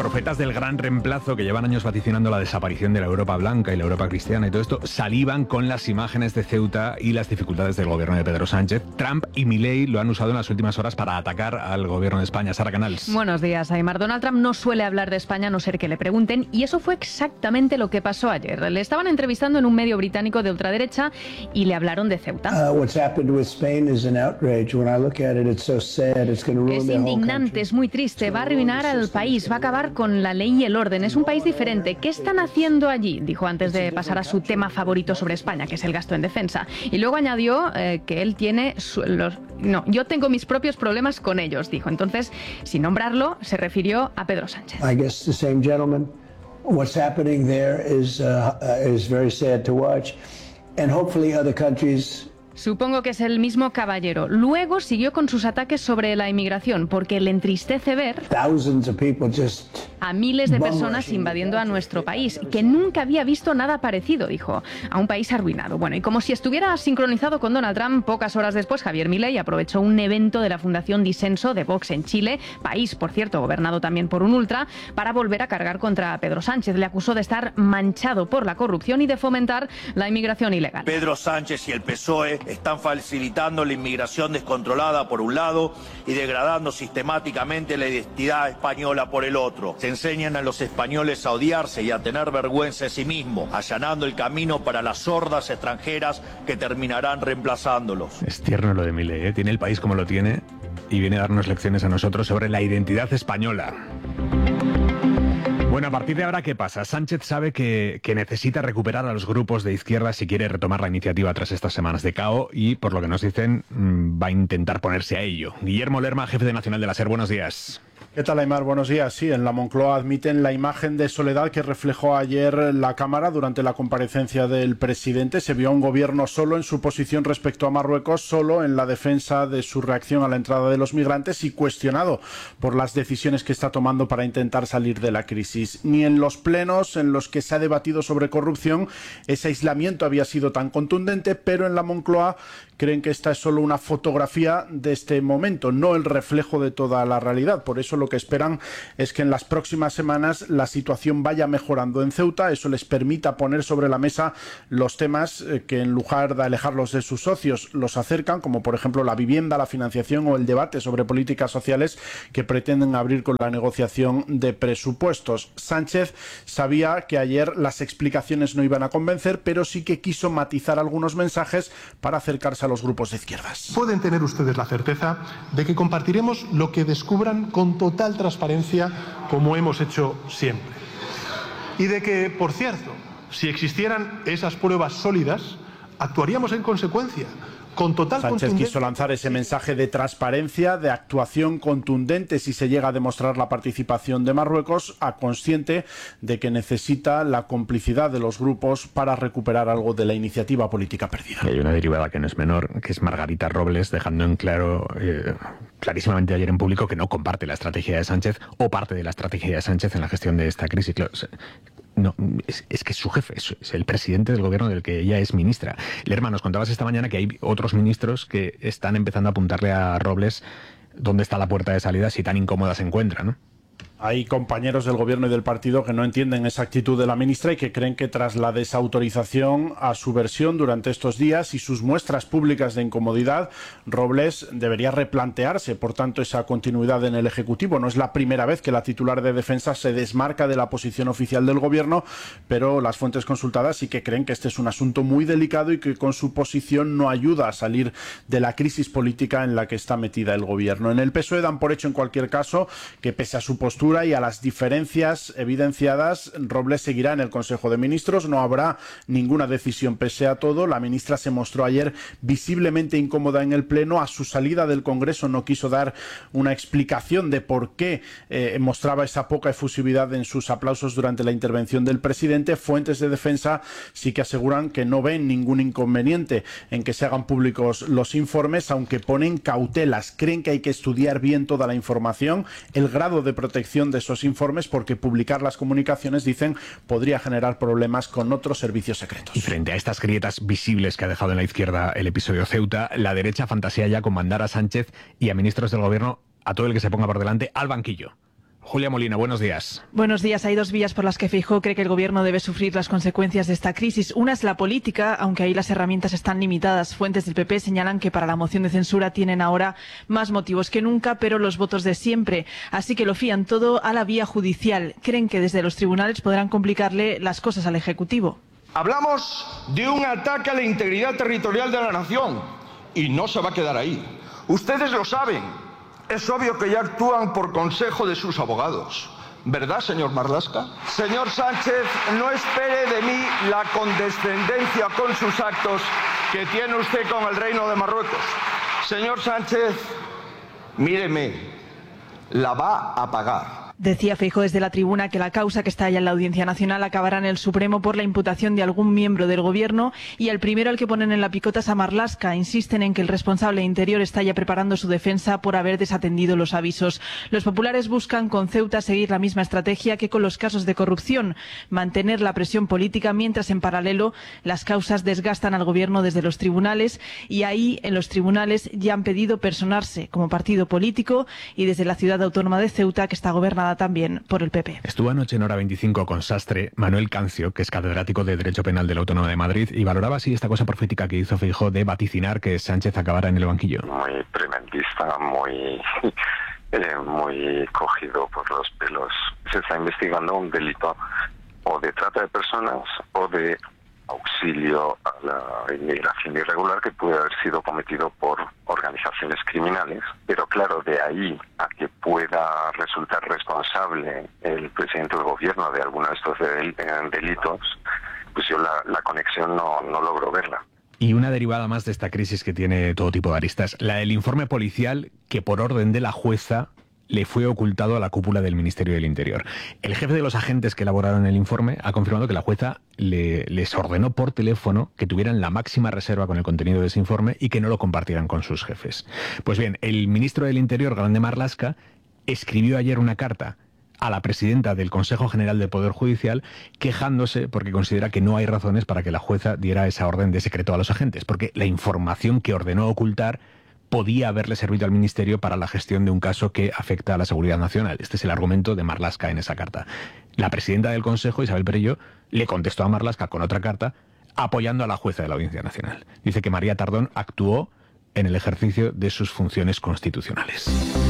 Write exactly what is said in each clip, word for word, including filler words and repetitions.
profetas del gran reemplazo que llevan años vaticinando la desaparición de la Europa blanca y la Europa cristiana y todo esto, salivan con las imágenes de Ceuta y las dificultades del gobierno de Pedro Sánchez. Trump y Milei lo han usado en las últimas horas para atacar al gobierno de España. Sara Canals. Buenos días, Aimar. Donald Trump no suele hablar de España a no ser que le pregunten, y eso fue exactamente lo que pasó ayer. Le estaban entrevistando en un medio británico de ultraderecha y le hablaron de Ceuta. Uh, es indignante, es muy triste, va a arruinar al país, va a acabar con la ley y el orden. Es un país diferente. ¿Qué están haciendo allí?, dijo antes de pasar a su tema favorito sobre España, que es el gasto en defensa. Y luego añadió eh, que él tiene su, los, no, yo tengo mis propios problemas con ellos, dijo. Entonces, sin nombrarlo, se refirió a Pedro Sánchez. I guess the same gentleman. What's happening there is uh, is very sad to watch, and hopefully other countries. Supongo que es el mismo caballero. Luego siguió con sus ataques sobre la inmigración, porque le entristece ver a miles de personas invadiendo a nuestro país, que nunca había visto nada parecido, dijo, a un país arruinado. Bueno, y como si estuviera sincronizado con Donald Trump, pocas horas después Javier Milei aprovechó un evento de la Fundación Disenso de Vox en Chile, país, por cierto, gobernado también por un ultra, para volver a cargar contra Pedro Sánchez. Le acusó de estar manchado por la corrupción y de fomentar la inmigración ilegal. Pedro Sánchez y el P S O E están facilitando la inmigración descontrolada por un lado y degradando sistemáticamente la identidad española por el otro. Se enseñan a los españoles a odiarse y a tener vergüenza de sí mismos, allanando el camino para las hordas extranjeras que terminarán reemplazándolos. Es tierno lo de Milei, ¿eh? Tiene el país como lo tiene y viene a darnos lecciones a nosotros sobre la identidad española. Bueno, a partir de ahora, ¿qué pasa? Sánchez sabe que, que necesita recuperar a los grupos de izquierda si quiere retomar la iniciativa tras estas semanas de caos y, por lo que nos dicen, va a intentar ponerse a ello. Guillermo Lerma, jefe de Nacional de la SER, buenos días. ¿Qué tal, Aimar? Buenos días. Sí, en la Moncloa admiten la imagen de soledad que reflejó ayer la Cámara durante la comparecencia del presidente. Se vio a un gobierno solo en su posición respecto a Marruecos, solo en la defensa de su reacción a la entrada de los migrantes y cuestionado por las decisiones que está tomando para intentar salir de la crisis. Ni en los plenos en los que se ha debatido sobre corrupción ese aislamiento había sido tan contundente, pero en la Moncloa creen que esta es solo una fotografía de este momento, no el reflejo de toda la realidad. Por eso lo que esperan es que en las próximas semanas la situación vaya mejorando en Ceuta. Eso les permita poner sobre la mesa los temas que, en lugar de alejarlos de sus socios, los acercan, como por ejemplo la vivienda, la financiación o el debate sobre políticas sociales que pretenden abrir con la negociación de presupuestos. Sánchez sabía que ayer las explicaciones no iban a convencer, pero sí que quiso matizar algunos mensajes para acercarse a los grupos de izquierdas. Pueden tener ustedes la certeza de que compartiremos lo que descubran con total transparencia, como hemos hecho siempre. Y de que, por cierto, si existieran esas pruebas sólidas, actuaríamos en consecuencia. Con total Sánchez quiso lanzar ese mensaje de transparencia, de actuación contundente si se llega a demostrar la participación de Marruecos, a consciente de que necesita la complicidad de los grupos para recuperar algo de la iniciativa política perdida. Y hay una derivada que no es menor, que es Margarita Robles, dejando en claro, eh, clarísimamente ayer en público, que no comparte la estrategia de Sánchez o parte de la estrategia de Sánchez en la gestión de esta crisis. Claro, no, es, es que es su jefe, es, es el presidente del gobierno del que ella es ministra. Lerma, nos contabas esta mañana que hay otros ministros que están empezando a apuntarle a Robles dónde está la puerta de salida si tan incómoda se encuentra, ¿no? Hay compañeros del gobierno y del partido que no entienden esa actitud de la ministra y que creen que tras la desautorización a su versión durante estos días y sus muestras públicas de incomodidad, Robles debería replantearse, por tanto, esa continuidad en el Ejecutivo. No es la primera vez que la titular de Defensa se desmarca de la posición oficial del gobierno, pero las fuentes consultadas sí que creen que este es un asunto muy delicado y que con su posición no ayuda a salir de la crisis política en la que está metida el gobierno. En el P S O E dan por hecho, en cualquier caso, que pese a su postura y a las diferencias evidenciadas, Robles seguirá en el Consejo de Ministros, no habrá ninguna decisión pese a todo. La ministra se mostró ayer visiblemente incómoda en el Pleno. A su salida del Congreso no quiso dar una explicación de por qué eh, mostraba esa poca efusividad en sus aplausos durante la intervención del presidente. Fuentes de Defensa sí que aseguran que no ven ningún inconveniente en que se hagan públicos los informes, aunque ponen cautelas. Creen que hay que estudiar bien toda la información, el grado de protección de esos informes, porque publicar las comunicaciones, dicen, podría generar problemas con otros servicios secretos. Y frente a estas grietas visibles que ha dejado en la izquierda el episodio Ceuta, la derecha fantasea ya con mandar a Sánchez y a ministros del gobierno, a todo el que se ponga por delante, al banquillo. Julia Molina, buenos días. Buenos días. Hay dos vías por las que Feijóo cree que el gobierno debe sufrir las consecuencias de esta crisis. Una es la política, aunque ahí las herramientas están limitadas. Fuentes del P P señalan que para la moción de censura tienen ahora más motivos que nunca, pero los votos de siempre. Así que lo fían todo a la vía judicial. Creen que desde los tribunales podrán complicarle las cosas al Ejecutivo. Hablamos de un ataque a la integridad territorial de la nación y no se va a quedar ahí. Ustedes lo saben. Es obvio que ya actúan por consejo de sus abogados. ¿Verdad, señor Marlaska? Señor Sánchez, no espere de mí la condescendencia con sus actos que tiene usted con el Reino de Marruecos. Señor Sánchez, míreme, la va a pagar. Decía Feijóo desde la tribuna que la causa que está ya en la Audiencia Nacional acabará en el Supremo por la imputación de algún miembro del Gobierno y al primero al que ponen en la picota es a Marlaska. Insisten en que el responsable de Interior está ya preparando su defensa por haber desatendido los avisos. Los populares buscan con Ceuta seguir la misma estrategia que con los casos de corrupción, mantener la presión política mientras en paralelo las causas desgastan al Gobierno desde los tribunales y ahí en los tribunales ya han pedido personarse como partido político y desde la ciudad autónoma de Ceuta, que está gobernada también por el P P. Estuvo anoche en Hora veinticinco con Sastre Manuel Cancio, que es catedrático de Derecho Penal de la Autónoma de Madrid, y valoraba así esta cosa profética que hizo Feijóo de vaticinar que Sánchez acabara en el banquillo. Muy tremendista, muy, eh, muy cogido por los pelos. Se está investigando un delito o de trata de personas o de auxilio a la inmigración irregular que puede haber sido cometido por organizaciones criminales, pero claro, de ahí a que pueda resultar responsable el presidente del gobierno de alguno de estos del, delitos, pues yo la, la conexión no, no logro verla. Y una derivada más de esta crisis que tiene todo tipo de aristas, la del informe policial que por orden de la jueza le fue ocultado a la cúpula del Ministerio del Interior. El jefe de los agentes que elaboraron el informe ha confirmado que la jueza le, les ordenó por teléfono que tuvieran la máxima reserva con el contenido de ese informe y que no lo compartieran con sus jefes. Pues bien, el ministro del Interior, Grande Marlaska, escribió ayer una carta a la presidenta del Consejo General del Poder Judicial quejándose porque considera que no hay razones para que la jueza diera esa orden de secreto a los agentes, porque la información que ordenó ocultar podía haberle servido al Ministerio para la gestión de un caso que afecta a la seguridad nacional. Este es el argumento de Marlaska en esa carta. La presidenta del Consejo, Isabel Perelló, le contestó a Marlaska con otra carta apoyando a la jueza de la Audiencia Nacional. Dice que María Tardón actuó en el ejercicio de sus funciones constitucionales.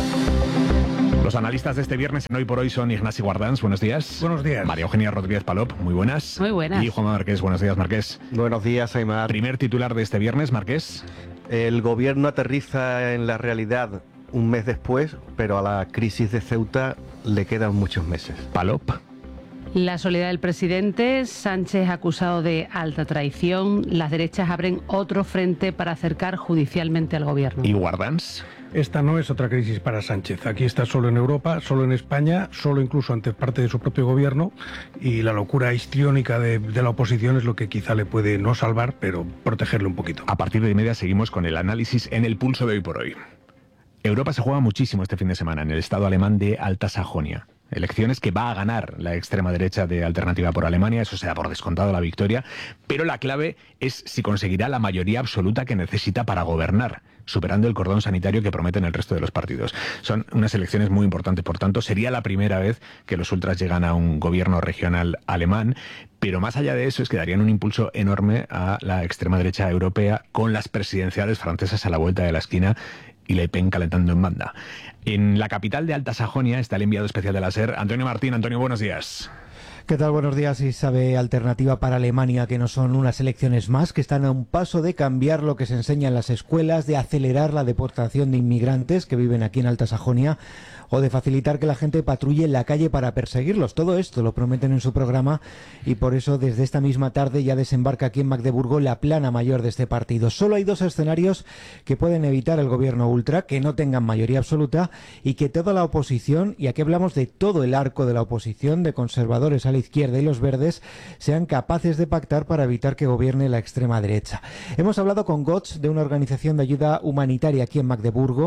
Los analistas de este viernes en Hoy por Hoy son Ignasi Guardans, buenos días. Buenos días. María Eugenia Rodríguez Palop, muy buenas. Muy buenas. Y Juan Marqués, buenos días, Marqués. Buenos días, Aymar. Primer titular de este viernes, Marqués. El gobierno aterriza en la realidad un mes después, pero a la crisis de Ceuta le quedan muchos meses. Palop. La soledad del presidente, Sánchez acusado de alta traición, las derechas abren otro frente para acercar judicialmente al gobierno. ¿Y Guardans? Esta no es otra crisis para Sánchez. Aquí está solo en Europa, solo en España, solo incluso ante parte de su propio gobierno, y la locura histriónica de, de la oposición es lo que quizá le puede no salvar, pero protegerle un poquito. A partir de y media seguimos con el análisis en el pulso de Hoy por Hoy. Europa se juega muchísimo este fin de semana en el estado alemán de Alta Sajonia. Elecciones que va a ganar la extrema derecha de Alternativa por Alemania, eso se da por descontado la victoria, pero la clave es si conseguirá la mayoría absoluta que necesita para gobernar, superando el cordón sanitario que prometen el resto de los partidos. Son unas elecciones muy importantes, por tanto, sería la primera vez que los ultras llegan a un gobierno regional alemán, pero más allá de eso es que darían un impulso enorme a la extrema derecha europea con las presidenciales francesas a la vuelta de la esquina y Le Pen calentando en banda. En la capital de Alta Sajonia está el enviado especial de la SER, Antonio Martín. Antonio, buenos días. ¿Qué tal? Buenos días. Y sabe Alternativa para Alemania que no son unas elecciones más, que están a un paso de cambiar lo que se enseña en las escuelas, de acelerar la deportación de inmigrantes que viven aquí en Alta Sajonia o de facilitar que la gente patrulle en la calle para perseguirlos. Todo esto lo prometen en su programa y por eso desde esta misma tarde ya desembarca aquí en Magdeburgo la plana mayor de este partido. Solo hay dos escenarios que pueden evitar el gobierno ultra, que no tengan mayoría absoluta y que toda la oposición, y aquí hablamos de todo el arco de la oposición, de conservadores a la izquierda y los verdes, sean capaces de pactar para evitar que gobierne la extrema derecha. Hemos hablado con Gotz, de una organización de ayuda humanitaria aquí en Magdeburgo,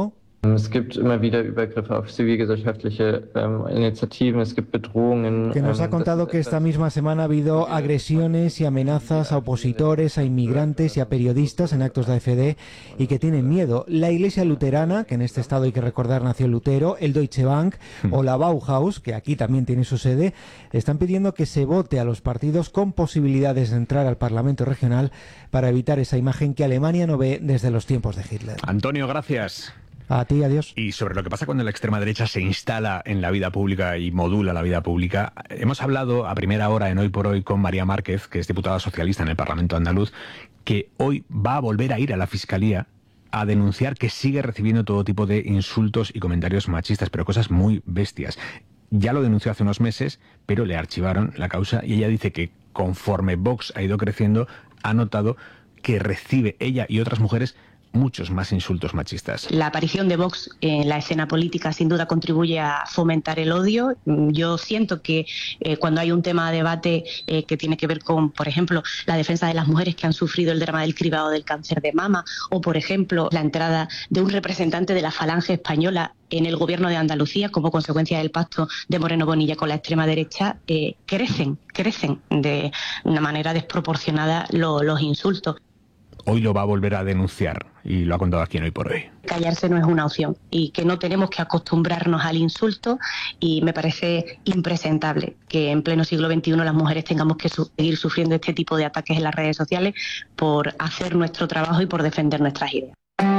Es gibt immer wieder Übergriffe auf zivilgesellschaftliche Initiativen, es gibt Bedrohungen. Que nos ha contado que esta misma semana ha habido agresiones y amenazas a opositores, a inmigrantes y a periodistas en actos de A F D y que tienen miedo. La Iglesia Luterana, que en este estado hay que recordar nació Lutero, el Deutsche Bank o la Bauhaus, que aquí también tiene su sede, están pidiendo que se vote a los partidos con posibilidades de entrar al Parlamento regional para evitar esa imagen que Alemania no ve desde los tiempos de Hitler. Antonio, gracias. A ti, adiós. Y sobre lo que pasa cuando la extrema derecha se instala en la vida pública y modula la vida pública, hemos hablado a primera hora en Hoy por Hoy con María Márquez, que es diputada socialista en el Parlamento andaluz, que hoy va a volver a ir a la Fiscalía a denunciar que sigue recibiendo todo tipo de insultos y comentarios machistas, pero cosas muy bestias. Ya lo denunció hace unos meses, pero le archivaron la causa y ella dice que conforme Vox ha ido creciendo, ha notado que recibe ella y otras mujeres muchos más insultos machistas. La aparición de Vox en la escena política sin duda contribuye a fomentar el odio. Yo siento que eh, cuando hay un tema de debate eh, que tiene que ver con, por ejemplo, la defensa de las mujeres que han sufrido el drama del cribado del cáncer de mama o, por ejemplo, la entrada de un representante de la Falange española en el gobierno de Andalucía como consecuencia del pacto de Moreno Bonilla con la extrema derecha, eh, crecen, crecen de una manera desproporcionada lo, los insultos. Hoy lo va a volver a denunciar y lo ha contado aquí en Hoy por Hoy. Callarse no es una opción y que no tenemos que acostumbrarnos al insulto y me parece impresentable que en pleno siglo veintiuno las mujeres tengamos que su- seguir sufriendo este tipo de ataques en las redes sociales por hacer nuestro trabajo y por defender nuestras ideas.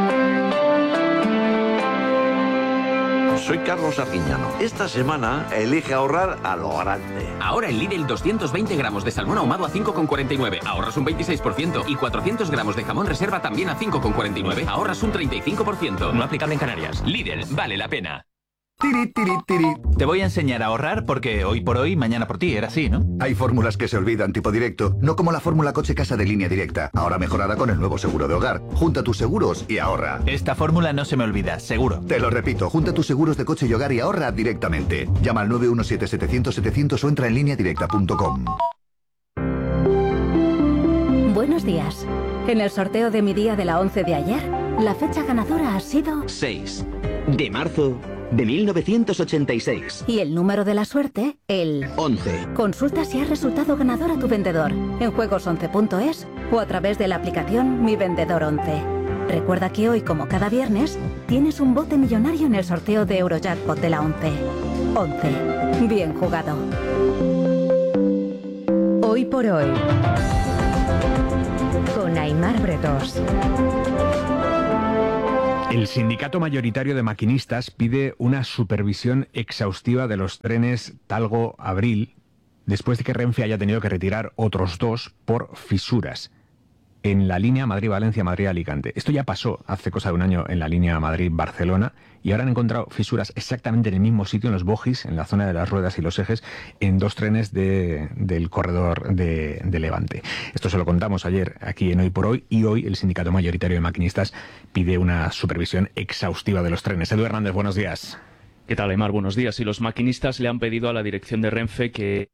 Soy Carlos Arguiñano. Esta semana elige ahorrar a lo grande. Ahora en Lidl doscientos veinte gramos de salmón ahumado a cinco con cuarenta y nueve. Ahorras un veintiséis por ciento. Y cuatrocientos gramos de jamón reserva también a cinco con cuarenta y nueve. Ahorras un treinta y cinco por ciento. No aplicable en Canarias. Lidl, vale la pena. Tiri, tiri, tiri. Te voy a enseñar a ahorrar porque hoy por hoy, mañana por ti, era así, ¿no? Hay fórmulas que se olvidan tipo directo, no como la fórmula coche-casa de Línea Directa, ahora mejorada con el nuevo seguro de hogar. Junta tus seguros y ahorra. Esta fórmula no se me olvida, seguro. Te lo repito, junta tus seguros de coche y hogar y ahorra directamente. Llama al nueve uno siete setecientos setecientos o entra en línea directa punto com. Buenos días. En el sorteo de mi día de la once de ayer, la fecha ganadora ha sido seis de marzo de mil novecientos ochenta y seis. Y el número de la suerte, el once. Consulta si has resultado ganador a tu vendedor en juegos once punto es o a través de la aplicación Mi Vendedor once. Recuerda que hoy, como cada viernes, tienes un bote millonario en el sorteo de Eurojackpot de la once. once. Bien jugado. Hoy por Hoy. Con Aimar Bretos. El sindicato mayoritario de maquinistas pide una supervisión exhaustiva de los trenes Talgo-Abril después de que Renfe haya tenido que retirar otros dos por fisuras en la línea Madrid-Valencia, Madrid-Alicante. Esto ya pasó hace cosa de un año en la línea Madrid-Barcelona y ahora han encontrado fisuras exactamente en el mismo sitio, en los bogies, en la zona de las ruedas y los ejes, en dos trenes de, del corredor de, de Levante. Esto se lo contamos ayer aquí en Hoy por Hoy y hoy el sindicato mayoritario de maquinistas pide una supervisión exhaustiva de los trenes. Edu Hernández, buenos días. ¿Qué tal, Aimar? Buenos días. Y los maquinistas le han pedido a la dirección de Renfe que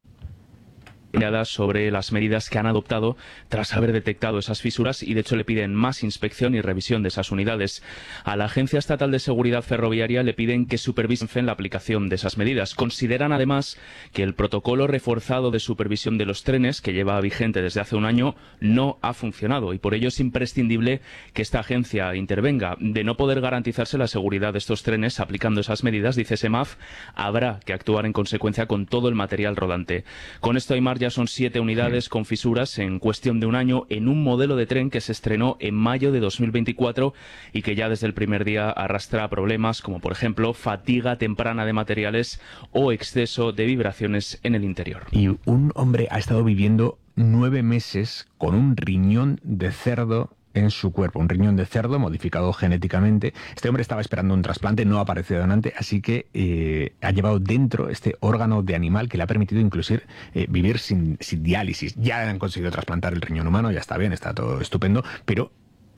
sobre las medidas que han adoptado tras haber detectado esas fisuras y de hecho le piden más inspección y revisión de esas unidades. A la Agencia Estatal de Seguridad Ferroviaria le piden que supervisen la aplicación de esas medidas. Consideran además que el protocolo reforzado de supervisión de los trenes que lleva vigente desde hace un año no ha funcionado y por ello es imprescindible que esta agencia intervenga. De no poder garantizarse la seguridad de estos trenes aplicando esas medidas, dice SEMAF, habrá que actuar en consecuencia con todo el material rodante. Con esto, Aimar, ya son siete unidades con fisuras en cuestión de un año en un modelo de tren que se estrenó en mayo de dos mil veinticuatro y que ya desde el primer día arrastra problemas como, por ejemplo, fatiga temprana de materiales o exceso de vibraciones en el interior. Y un hombre ha estado viviendo nueve meses con un riñón de cerdo en su cuerpo, un riñón de cerdo modificado genéticamente. Este hombre estaba esperando un trasplante, no ha aparecido donante, así que eh, ha llevado dentro este órgano de animal que le ha permitido inclusive eh, vivir sin, sin diálisis. Ya han conseguido trasplantar el riñón humano, ya está bien, está todo estupendo, pero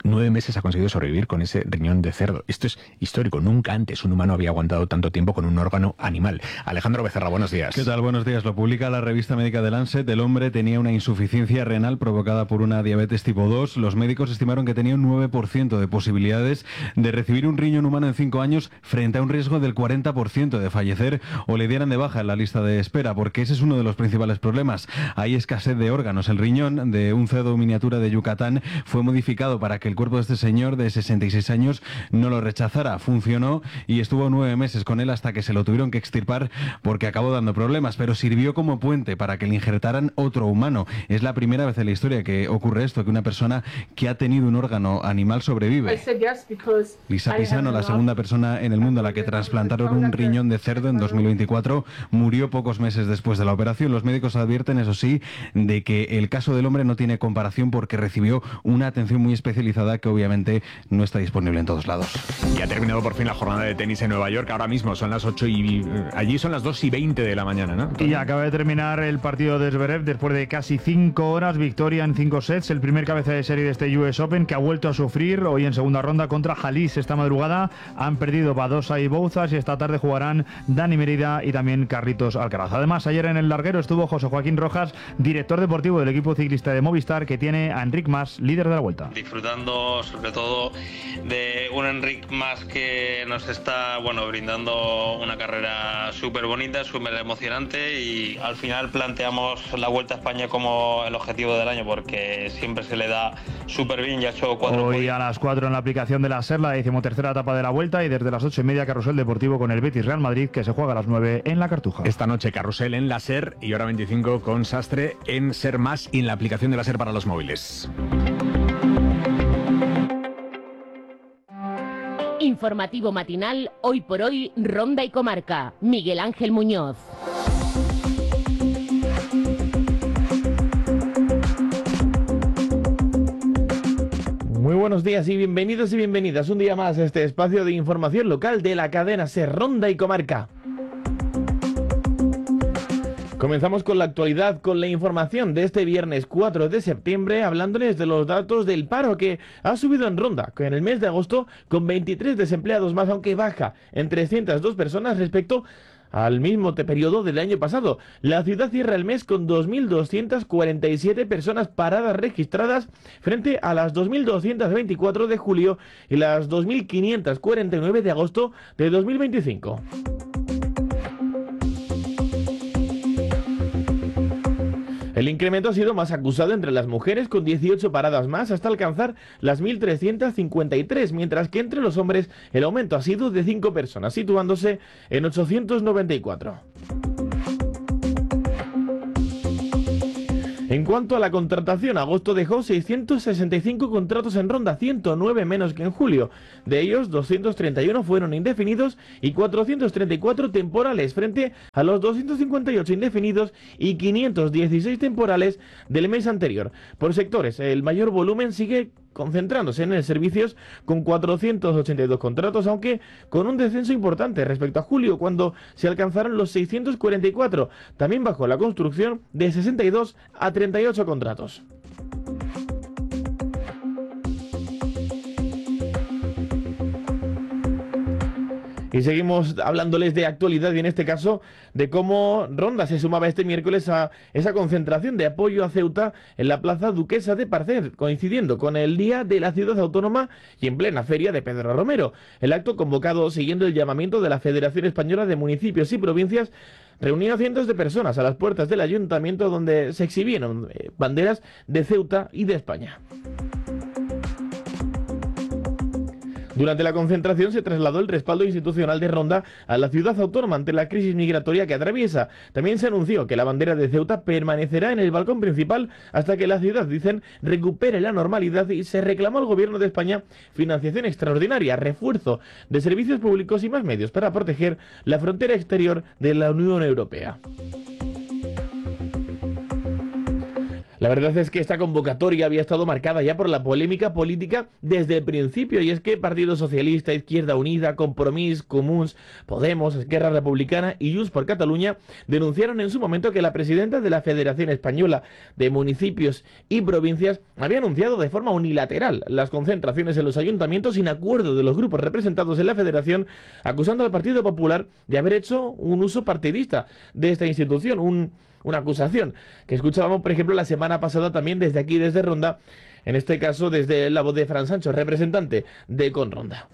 nueve meses ha conseguido sobrevivir con ese riñón de cerdo. Esto es histórico. Nunca antes un humano había aguantado tanto tiempo con un órgano animal. Alejandro Becerra, buenos días. ¿Qué tal? Buenos días. Lo publica la revista médica The Lancet. El hombre tenía una insuficiencia renal provocada por una diabetes tipo dos. Los médicos estimaron que tenía un nueve por ciento de posibilidades de recibir un riñón humano en cinco años frente a un riesgo del cuarenta por ciento de fallecer o le dieran de baja en la lista de espera, porque ese es uno de los principales problemas. Hay escasez de órganos. El riñón de un cerdo miniatura de Yucatán fue modificado para que el cuerpo de este señor de sesenta y seis años no lo rechazara. Funcionó y estuvo nueve meses con él hasta que se lo tuvieron que extirpar porque acabó dando problemas, pero sirvió como puente para que le injertaran otro humano. Es la primera vez en la historia que ocurre esto, que una persona que ha tenido un órgano animal sobrevive. Lisa Pisano, la segunda persona en el mundo a la que trasplantaron un riñón de cerdo en dos mil veinticuatro, murió pocos meses después de la operación. Los médicos advierten, eso sí, de que el caso del hombre no tiene comparación porque recibió una atención muy especializada que obviamente no está disponible en todos lados. Y ha terminado por fin la jornada de tenis en Nueva York. Ahora mismo son las ocho y... allí son las dos y veinte de la mañana, ¿no? Y acaba de terminar el partido de Zverev después de casi cinco horas. Victoria en cinco sets. El primer cabeza de serie de este U S Open, que ha vuelto a sufrir hoy en segunda ronda contra Halis. Esta madrugada han perdido Badosa y Bouzas y esta tarde jugarán Dani Merida y también Carlitos Alcaraz. Además, ayer en el larguero estuvo José Joaquín Rojas, director deportivo del equipo ciclista de Movistar, que tiene a Enric Mas, líder de la Vuelta. Disfrutando sobre todo de un Enric Mas que nos está, bueno, brindando una carrera súper bonita, súper emocionante, y al final planteamos la Vuelta a España como el objetivo del año porque siempre se le da súper bien. Ya ha hecho cuatro. Hoy a las cuatro en la aplicación de la SER, la decimotercera etapa de la Vuelta, y desde las ocho y media Carrusel Deportivo con el Betis Real Madrid, que se juega a las nueve en la Cartuja. Esta noche Carrusel en la SER y hora veinticinco con Sastre en SER Más y en la aplicación de la SER para los móviles. Informativo matinal, hoy por hoy, Ronda y Comarca. Miguel Ángel Muñoz. Muy buenos días y bienvenidos y bienvenidas un día más a este espacio de información local de la cadena SER Ronda y Comarca. Comenzamos con la actualidad, con la información de este viernes cuatro de septiembre, hablándoles de los datos del paro que ha subido en Ronda, que en el mes de agosto con veintitrés desempleados más, aunque baja en trescientas dos personas respecto al mismo periodo del año pasado. La ciudad cierra el mes con dos mil doscientas cuarenta y siete personas paradas registradas frente a las dos mil doscientas veinticuatro de julio y las dos mil quinientas cuarenta y nueve de agosto de dos mil veinticinco. El incremento ha sido más acusado entre las mujeres, con dieciocho paradas más hasta alcanzar las mil trescientas cincuenta y tres, mientras que entre los hombres el aumento ha sido de cinco personas, situándose en ochocientos noventa y cuatro. En cuanto a la contratación, agosto dejó seiscientos sesenta y cinco contratos en Ronda, ciento nueve menos que en julio. De ellos, doscientos treinta y uno fueron indefinidos y cuatrocientos treinta y cuatro temporales, frente a los doscientos cincuenta y ocho indefinidos y quinientos dieciséis temporales del mes anterior. Por sectores, el mayor volumen sigue concentrándose en el servicios con cuatrocientos ochenta y dos contratos, aunque con un descenso importante respecto a julio, cuando se alcanzaron los seiscientos cuarenta y cuatro. También bajó la construcción de sesenta y dos a treinta y ocho contratos. Y seguimos hablándoles de actualidad y en este caso de cómo Ronda se sumaba este miércoles a esa concentración de apoyo a Ceuta en la Plaza Duquesa de Parcer, coincidiendo con el Día de la Ciudad Autónoma y en plena feria de Pedro Romero. El acto, convocado siguiendo el llamamiento de la Federación Española de Municipios y Provincias, reunió a cientos de personas a las puertas del ayuntamiento, donde se exhibieron banderas de Ceuta y de España. Durante la concentración se trasladó el respaldo institucional de Ronda a la ciudad autónoma ante la crisis migratoria que atraviesa. También se anunció que la bandera de Ceuta permanecerá en el balcón principal hasta que la ciudad, dicen, recupere la normalidad, y se reclamó al gobierno de España financiación extraordinaria, refuerzo de servicios públicos y más medios para proteger la frontera exterior de la Unión Europea. La verdad es que esta convocatoria había estado marcada ya por la polémica política desde el principio, y es que Partido Socialista, Izquierda Unida, Compromís, Comuns, Podemos, Esquerra Republicana y Junts per Catalunya denunciaron en su momento que la presidenta de la Federación Española de Municipios y Provincias había anunciado de forma unilateral las concentraciones en los ayuntamientos sin acuerdo de los grupos representados en la Federación, acusando al Partido Popular de haber hecho un uso partidista de esta institución, un Una acusación que escuchábamos, por ejemplo, la semana pasada también desde aquí, desde Ronda, en este caso desde la voz de Fran Sancho, representante de Conronda.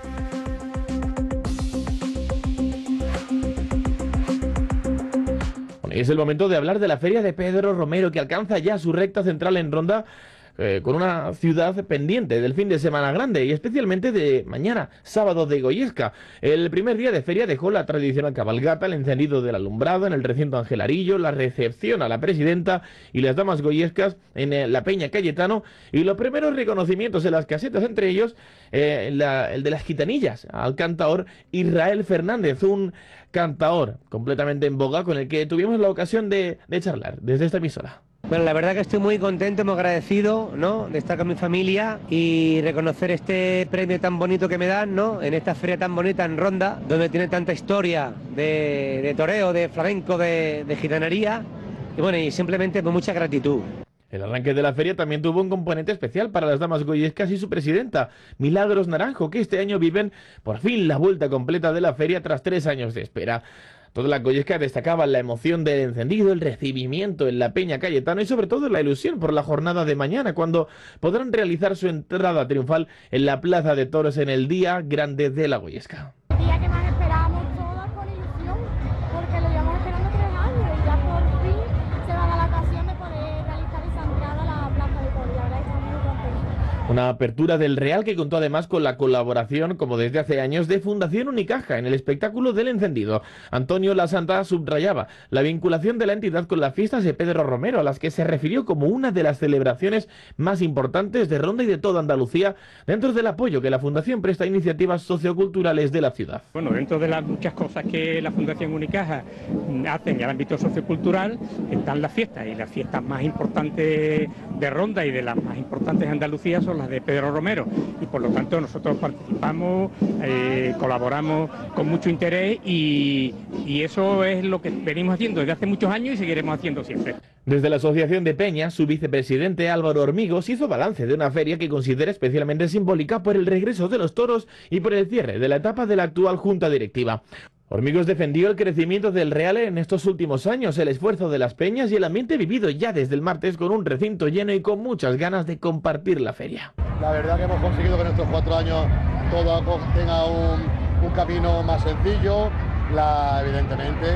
Bueno, y es el momento de hablar de la Feria de Pedro Romero, que alcanza ya su recta central en Ronda, Eh, con una ciudad pendiente del fin de semana grande y especialmente de mañana, sábado de Goyesca. El primer día de feria dejó la tradicional cabalgata, el encendido del alumbrado en el recinto Ángel Arillo, la recepción a la presidenta y las damas goyescas en eh, la Peña Cayetano y los primeros reconocimientos en las casetas, entre ellos eh, la, el de las gitanillas al cantaor Israel Fernández, un cantaor completamente en boga con el que tuvimos la ocasión de, de charlar desde esta emisora. Bueno, la verdad que estoy muy contento, muy agradecido, ¿no?, de estar con mi familia y reconocer este premio tan bonito que me dan, ¿no?, en esta feria tan bonita en Ronda, donde tiene tanta historia de, de toreo, de flamenco, de, de gitanería, y bueno, y simplemente con mucha gratitud. El arranque de la feria también tuvo un componente especial para las damas goyescas y su presidenta, Milagros Naranjo, que este año viven por fin la vuelta completa de la feria tras tres años de espera. Todas las goyescas destacaban la emoción del encendido, el recibimiento en la Peña Cayetano y sobre todo la ilusión por la jornada de mañana, cuando podrán realizar su entrada triunfal en la Plaza de Toros en el Día Grande de la Goyesca. El día que más esperábamos todas con ilusión, porque lo llevamos esperando tres años y ya por fin se va a dar la ocasión de poder realizar esa entrada a la Plaza de Toros. La verdad estamos muy contentos. Una apertura del Real que contó además con la colaboración, como desde hace años, de Fundación Unicaja en el espectáculo del encendido. Antonio Lasanta subrayaba la vinculación de la entidad con las fiestas de Pedro Romero, a las que se refirió como una de las celebraciones más importantes de Ronda y de toda Andalucía, dentro del apoyo que la Fundación presta a iniciativas socioculturales de la ciudad. Bueno, dentro de las muchas cosas que la Fundación Unicaja hace en el ámbito sociocultural están las fiestas, y las fiestas más importantes de Ronda y de las más importantes de Andalucía son las de Pedro Romero, y por lo tanto nosotros participamos, eh, colaboramos con mucho interés y, y eso es lo que venimos haciendo desde hace muchos años y seguiremos haciendo siempre. Desde la Asociación de Peñas, su vicepresidente Álvaro Hormigos hizo balance de una feria que considera especialmente simbólica por el regreso de los toros y por el cierre de la etapa de la actual Junta Directiva. Hormigos defendió el crecimiento del Real en estos últimos años, el esfuerzo de las peñas y el ambiente vivido ya desde el martes con un recinto lleno y con muchas ganas de compartir la feria. La verdad que hemos conseguido que en estos cuatro años todo tenga un, un camino más sencillo, la, evidentemente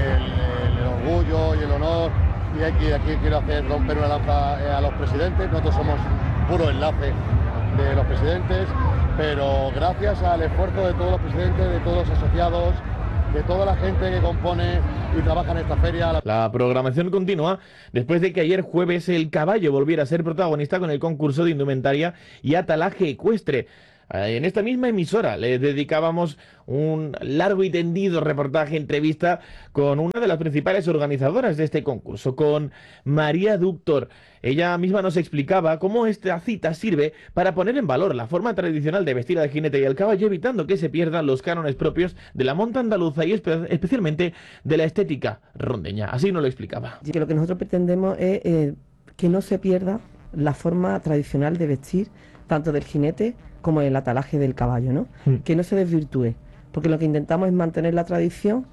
el, el orgullo y el honor, y aquí, aquí quiero hacer romper una lanza a los presidentes. Nosotros somos puro enlace de los presidentes, pero gracias al esfuerzo de todos los presidentes, de todos los asociados, de toda la gente que compone y trabaja en esta feria. La programación continúa después de que ayer jueves el caballo volviera a ser protagonista con el concurso de indumentaria y atalaje ecuestre. En esta misma emisora le dedicábamos un largo y tendido reportaje, entrevista con una de las principales organizadoras de este concurso, con María Ductor. Ella misma nos explicaba cómo esta cita sirve para poner en valor la forma tradicional de vestir al jinete y al caballo, evitando que se pierdan los cánones propios de la monta andaluza y espe- especialmente de la estética rondeña. Así nos lo explicaba. Que lo que nosotros pretendemos es eh, que no se pierda la forma tradicional de vestir tanto del jinete como el atalaje del caballo, ¿no? Mm. Que no se desvirtúe, porque lo que intentamos es mantener la tradición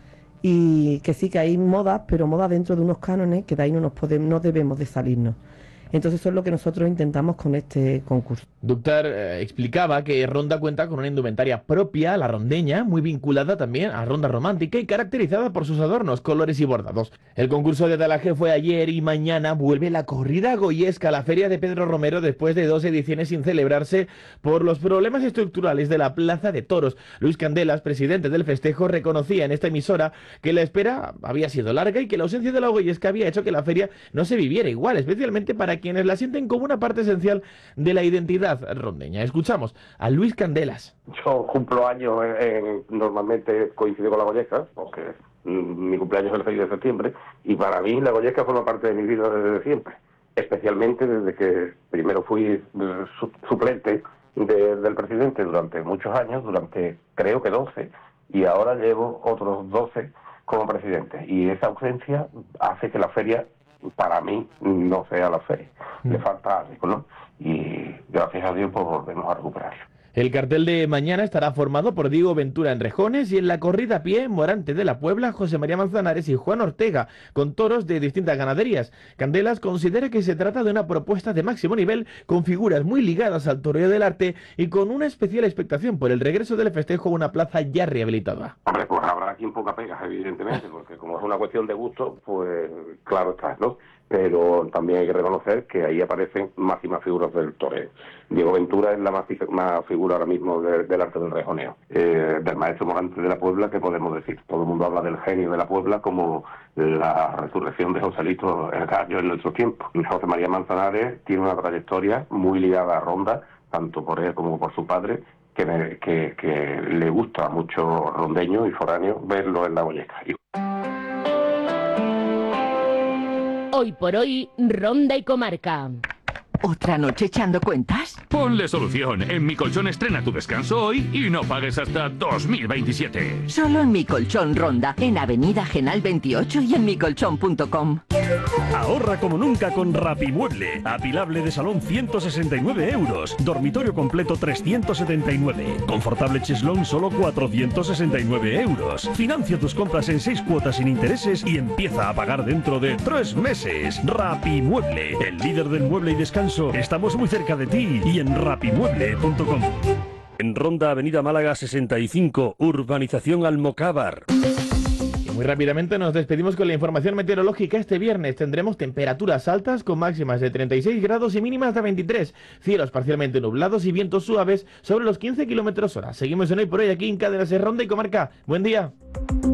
y que sí que hay modas, pero modas dentro de unos cánones que de ahí no nos podemos, no debemos de salirnos. Entonces eso es lo que nosotros intentamos con este concurso. Ductar eh, explicaba que Ronda cuenta con una indumentaria propia, la rondeña, muy vinculada también a Ronda romántica y caracterizada por sus adornos, colores y bordados. El concurso de atalaje fue ayer y mañana vuelve la corrida goyesca a la Feria de Pedro Romero después de dos ediciones sin celebrarse por los problemas estructurales de la Plaza de Toros. Luis Candelas, presidente del festejo, reconocía en esta emisora que la espera había sido larga y que la ausencia de la goyesca había hecho que la feria no se viviera igual, especialmente para quienes la sienten como una parte esencial de la identidad rondeña. Escuchamos a Luis Candelas. Yo cumplo años, en, en, normalmente coincido con la goyesca, porque mi cumpleaños es el seis de septiembre, y para mí la goyesca forma parte de mi vida desde siempre. especialmente desde que primero fui su suplente de, del presidente durante muchos años, durante creo que doce, y ahora llevo otros doce como presidente. Y esa ausencia hace que la feria, para mí, no sea la feria. Mm. Le falta algo, ¿no? Y gracias a Dios pues volvemos a recuperarlo. El cartel de mañana estará formado por Diego Ventura en Rejones y en la corrida a pie Morante de la Puebla, José María Manzanares y Juan Ortega, con toros de distintas ganaderías. Candelas considera que se trata de una propuesta de máximo nivel, con figuras muy ligadas al toreo del arte y con una especial expectación por el regreso del festejo a una plaza ya rehabilitada. Hombre, pues habrá quien poca pega, evidentemente, porque como es una cuestión de gusto, pues claro está, ¿no? Pero también hay que reconocer que ahí aparecen máximas figuras del toreo. Diego Ventura es la más, más figura ahora mismo de, del arte del rejoneo. Eh, del maestro Morante de la Puebla, ¿qué podemos decir? Todo el mundo habla del genio de la Puebla como la resurrección de Joselito el Gallo en nuestro tiempo. José María Manzanares tiene una trayectoria muy ligada a Ronda, tanto por él como por su padre, que, me, que, que le gusta mucho rondeño y foráneo verlo en la Goyesca. Hoy por hoy, Ronda y Comarca. ¿Otra noche echando cuentas? Ponle solución. En Mi Colchón estrena tu descanso hoy y no pagues hasta dos mil veintisiete. Solo en Mi Colchón Ronda, en Avenida Genal veintiocho y en mi colchón punto com. Ahorra como nunca con Rapimueble. Apilable de salón ciento sesenta y nueve euros. Dormitorio completo trescientos setenta y nueve. Confortable cheslón solo cuatrocientos sesenta y nueve euros. Financia tus compras en seis cuotas sin intereses y empieza a pagar dentro de tres meses. Rapimueble, el líder del mueble y descanso. Estamos muy cerca de ti y en rapimueble punto com. En Ronda, Avenida Málaga sesenta y cinco, Urbanización Almocávar. Muy rápidamente nos despedimos con la información meteorológica. Este viernes tendremos temperaturas altas con máximas de treinta y seis grados y mínimas de veintitrés. Cielos parcialmente nublados y vientos suaves sobre los quince kilómetros hora. Seguimos en Hoy por Hoy aquí en Cadenas de Ronda y Comarca. Buen día.